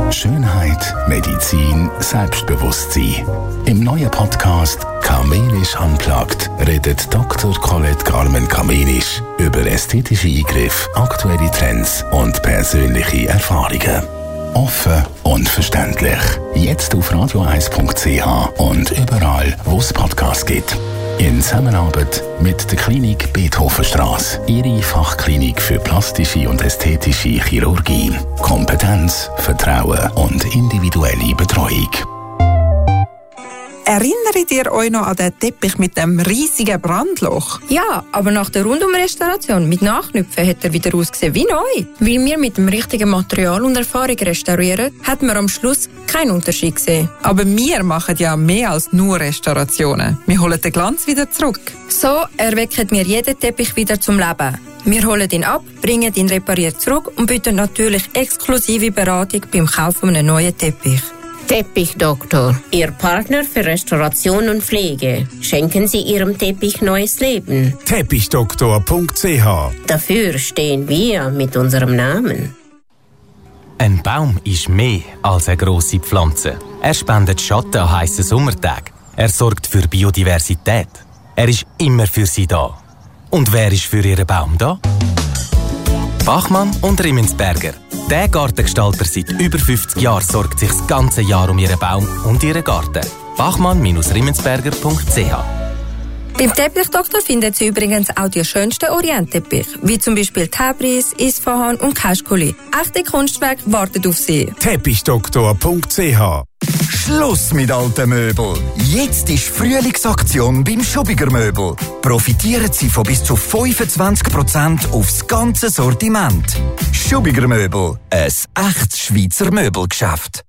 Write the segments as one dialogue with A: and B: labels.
A: Schönheit, Medizin, Selbstbewusstsein. Im neuen Podcast «Kamenisch Unplugged» redet Dr. Colette Carmen-Kamenisch über ästhetische Eingriffe, aktuelle Trends und persönliche Erfahrungen. Offen und verständlich. Jetzt auf radio1.ch und überall, wo es Podcasts gibt. In Zusammenarbeit mit der Klinik Beethovenstrasse. Ihre Fachklinik für plastische und ästhetische Chirurgie. Kompetenz, Vertrauen und individuelle Betreuung.
B: Erinnert ihr euch noch an den Teppich mit dem riesigen Brandloch?
C: Ja, aber nach der Rundumrestauration mit Nachknüpfen hat er wieder ausgesehen wie neu. Weil wir mit dem richtigen Material und Erfahrung restaurieren, hat man am Schluss keinen Unterschied gesehen.
B: Aber wir machen ja mehr als nur Restaurationen. Wir holen den Glanz wieder zurück.
C: So erwecken wir jeden Teppich wieder zum Leben. Wir holen ihn ab, bringen ihn repariert zurück und bieten natürlich exklusive Beratung beim Kauf von einem neuen Teppich.
D: Teppichdoktor, Ihr Partner für Restauration und Pflege. Schenken Sie Ihrem Teppich neues Leben.
E: Teppichdoktor.ch.
D: Dafür stehen wir mit unserem Namen.
F: Ein Baum ist mehr als eine grosse Pflanze. Er spendet Schatten an heissen Sommertagen. Er sorgt für Biodiversität. Er ist immer für Sie da. Und wer ist für Ihren Baum da? Bachmann und Rimmensberger. Der Gartengestalter seit über 50 Jahren sorgt sich das ganze Jahr um Ihren Baum und Ihren Garten. bachmann-rimmensberger.ch.
C: Beim Teppichdoktor finden Sie übrigens auch die schönsten Orientteppich, wie zum Beispiel Tabriz, Isfahan und Kaschkuli. Echte Kunstwerke warten auf Sie.
E: Teppichdoktor.ch.
G: Schluss mit alten Möbeln. Jetzt ist Frühlingsaktion beim Schubiger Möbel. Profitieren Sie von bis zu 25% aufs ganze Sortiment. Schubiger Möbel, ein echtes Schweizer Möbelgeschäft.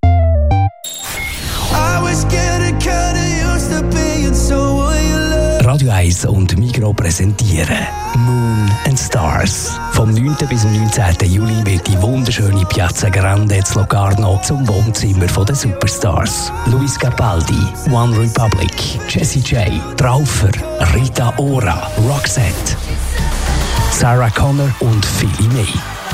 H: Radio 1 und Migros präsentieren Moon and Stars. Vom 9. bis 19. Juli wird die wunderschöne Piazza Grande in Locarno zum Wohnzimmer der Superstars. Luis Capaldi, One Republic, Jessie J, Traufer, Rita Ora, Roxette, Sarah Connor und viele mehr.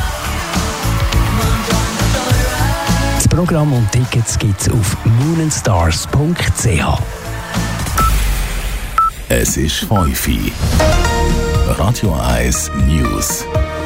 H: Das Programm und Tickets gibt's auf moonandstars.ch.
A: Es ist 5 Uhr. Radio 1 News.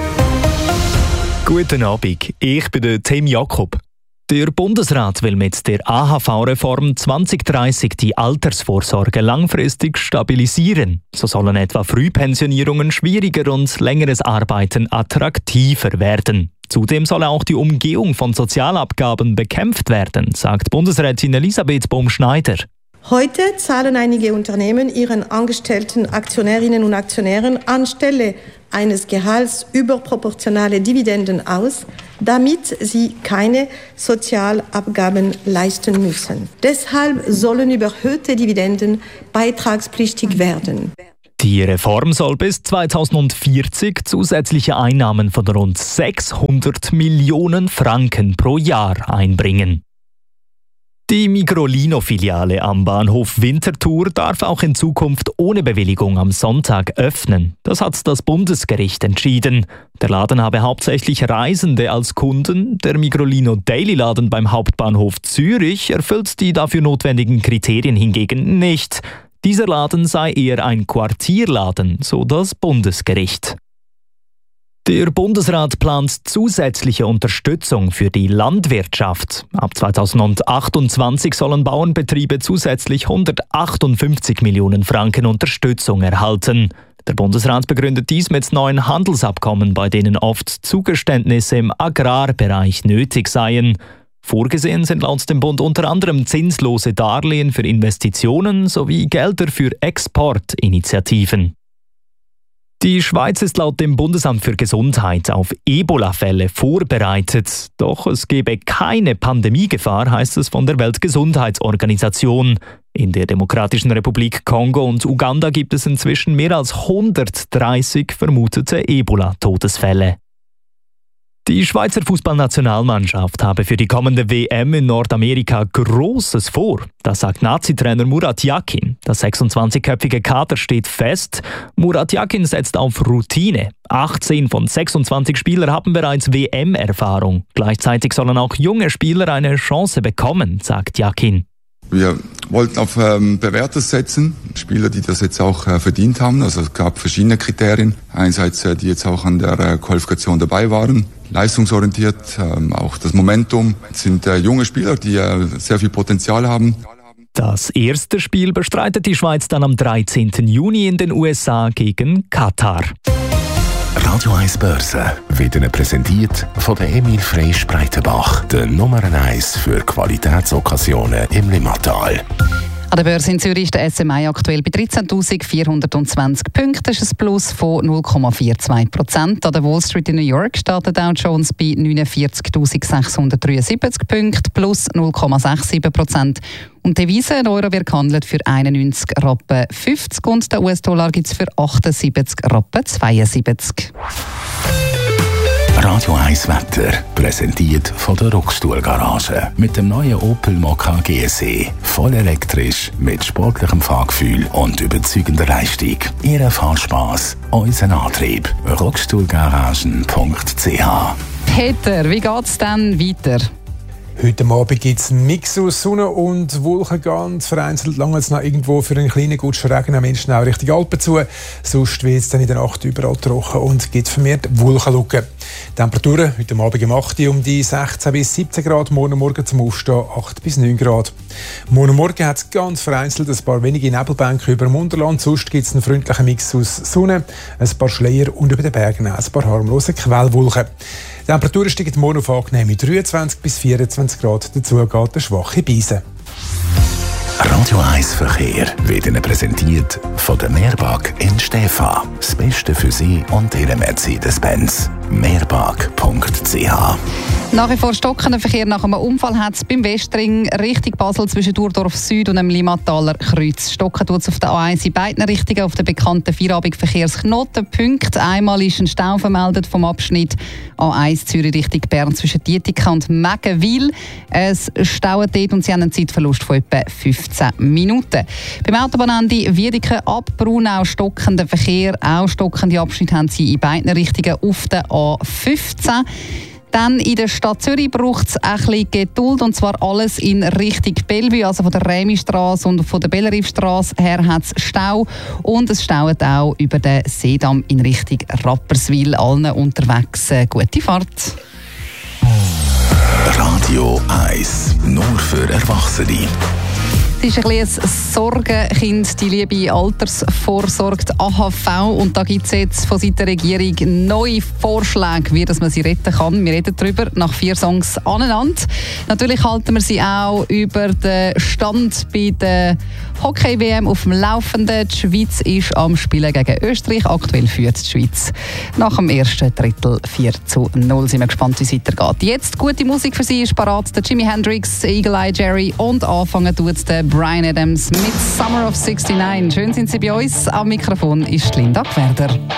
I: Guten Abend, ich bin der Tim Jakob. Der Bundesrat will mit der AHV-Reform 2030 die Altersvorsorge langfristig stabilisieren. So sollen etwa Frühpensionierungen schwieriger und längeres Arbeiten attraktiver werden. Zudem soll auch die Umgehung von Sozialabgaben bekämpft werden, sagt Bundesrätin Elisabeth Baum-Schneider.
J: Heute zahlen einige Unternehmen ihren angestellten Aktionärinnen und Aktionären anstelle eines Gehalts überproportionale Dividenden aus, damit sie keine Sozialabgaben leisten müssen. Deshalb sollen überhöhte Dividenden beitragspflichtig werden.
I: Die Reform soll bis 2040 zusätzliche Einnahmen von rund 600 Millionen Franken pro Jahr einbringen. Die Migrolino-Filiale am Bahnhof Winterthur darf auch in Zukunft ohne Bewilligung am Sonntag öffnen. Das hat das Bundesgericht entschieden. Der Laden habe hauptsächlich Reisende als Kunden. Der Migrolino Daily-Laden beim Hauptbahnhof Zürich erfüllt die dafür notwendigen Kriterien hingegen nicht. Dieser Laden sei eher ein Quartierladen, so das Bundesgericht. Der Bundesrat plant zusätzliche Unterstützung für die Landwirtschaft. Ab 2028 sollen Bauernbetriebe zusätzlich 158 Millionen Franken Unterstützung erhalten. Der Bundesrat begründet dies mit neuen Handelsabkommen, bei denen oft Zugeständnisse im Agrarbereich nötig seien. Vorgesehen sind laut dem Bund unter anderem zinslose Darlehen für Investitionen sowie Gelder für Exportinitiativen. Die Schweiz ist laut dem Bundesamt für Gesundheit auf Ebola-Fälle vorbereitet. Doch es gebe keine Pandemiegefahr, heißt es von der Weltgesundheitsorganisation. In der Demokratischen Republik Kongo und Uganda gibt es inzwischen mehr als 130 vermutete Ebola-Todesfälle. Die Schweizer Fußballnationalmannschaft habe für die kommende WM in Nordamerika Großes vor. Das sagt Nazi-Trainer Murat Yakin. Das 26-köpfige Kader steht fest. Murat Yakin setzt auf Routine. 18 von 26 Spielern haben bereits WM-Erfahrung. Gleichzeitig sollen auch junge Spieler eine Chance bekommen, sagt Yakin.
K: Wir wollten auf Bewährtes setzen, Spieler, die das jetzt auch verdient haben. Also es gab verschiedene Kriterien. Einerseits, die jetzt auch an der Qualifikation dabei waren, leistungsorientiert, auch das Momentum. Es sind junge Spieler, die sehr viel Potenzial haben.
I: Das erste Spiel bestreitet die Schweiz dann am 13. Juni in den USA gegen Katar.
A: Radio 1 Börse wird Ihnen präsentiert von der Emil Freysch Breitenbach, der Nummer 1 für Qualitätsokkasionen im Limmatal.
L: An der Börse in Zürich ist der SMI aktuell bei 13.420 Punkten. Das ist ein Plus von 0,42%. An der Wall Street in New York steht der Dow Jones bei 49.673 Punkten, plus 0,67%. Und die Devise, der Euro wird gehandelt für 91,50 Rappen und der US-Dollar gibt es für 78,72 Rappen.
A: Radio 1 Wetter, präsentiert von der Rockstuhl-Garage. Mit dem neuen Opel Mokka GSE. Voll elektrisch, mit sportlichem Fahrgefühl und überzeugender Leistung. Ihr Fahrspass, unser Antrieb. Rockstuhlgaragen.ch.
L: Peter, wie geht es dann weiter?
M: Heute Abend gibt es einen Mix aus Sonne und Wolken. Ganz vereinzelt lange es noch irgendwo für einen kleinen gutschen Regen am Menschen auch Richtung Alpen zu. Sonst wird es dann in der Nacht überall trocken und gibt vermehrt Wolkenlücken. Temperaturen heute Abend um 8 Uhr um die 16 bis 17 Grad, morgen zum Aufstehen 8 bis 9 Grad. Morgen hat es ganz vereinzelt ein paar wenige Nebelbänke über dem Unterland. Sonst gibt es einen freundlichen Mix aus Sonne, ein paar Schleier und über den Bergen ein paar harmlose Quellwolken. Die Temperaturen steigen morgen auf angenehme 23 bis 24 Grad. Dazu geht eine schwache Brise.
A: Radio 1 Verkehr wird Ihnen präsentiert von der Meerbag in Stäfa. Das Beste für Sie und Ihre Mercedes-Benz. Meerbag.ch.
L: Nach wie vor stockender Verkehr nach einem Unfall hat es beim Westring Richtung Basel zwischen Durdorf Süd und dem Limmataler Kreuz. Stocken tut es auf der A1 in beiden Richtungen auf den bekannten Feierabend-Verkehrsknotenpunkt. Einmal ist ein Stau vermeldet vom Abschnitt A1 Zürich Richtung Bern zwischen Dietika und Meggenwil. Es staut dort und sie haben einen Zeitverlust von etwa 15 Minuten. Beim Autobahnende Wiedeke ab Braunau stockender Verkehr. Auch stockende Abschnitte haben sie in beiden Richtungen auf der A15. Dann in der Stadt Zürich braucht es ein bisschen Geduld, und zwar alles in Richtung Bellevue, also von der Rämistrasse und von der Bellerifstrasse her hat es Stau, und es staut auch über den Seedamm in Richtung Rapperswil. Allen unterwegs gute Fahrt.
A: Radio 1, nur für Erwachsene.
L: Es ist ein bisschen ein Sorgenkind, die liebe Altersvorsorge, die AHV. Und da gibt es jetzt von Seiten der Regierung neue Vorschläge, wie man sie retten kann. Wir reden darüber nach 4 Songs aneinander. Natürlich halten wir sie auch über den Stand bei der Hockey-WM auf dem Laufenden. Die Schweiz ist am Spielen gegen Österreich. Aktuell führt die Schweiz nach dem ersten Drittel 4:0. Sind wir gespannt, wie es weitergeht. Jetzt gute Musik für Sie ist parat. Der Jimi Hendrix, Eagle Eye Jerry, und anfangen tut der Bryan Adams mit Summer of '69. Schön sind Sie bei uns. Am Mikrofon ist Linda Gwerder.